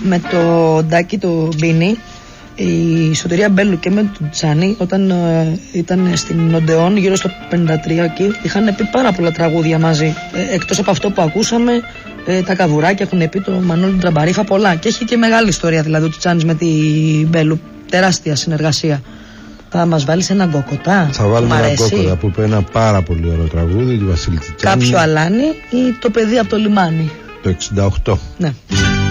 με το Ντάκι το Μπίνι, η Σωτηρία Μπέλου και με τον Τσάνι, όταν ήταν στην Οντεόν γύρω στο 53 εκεί, είχαν πει πάρα πολλά τραγούδια μαζί. Εκτός από αυτό που ακούσαμε, τα καβουράκια έχουν πει, το Μανώλη Τραμπαρίχα, πολλά. Και έχει και μεγάλη ιστορία δηλαδή του Τσάνης με την Μπέλου. Τεράστια συνεργασία. Θα μας βάλεις ένα Γκόκοτα? Θα βάλουμε ένα Γκόκοτα που είπε ένα πάρα πολύ ωραίο τραγούδι του Βασίλη Τσιτσάνη. Κάποιο αλάνι ή το παιδί από το λιμάνι? Το 68. Ναι.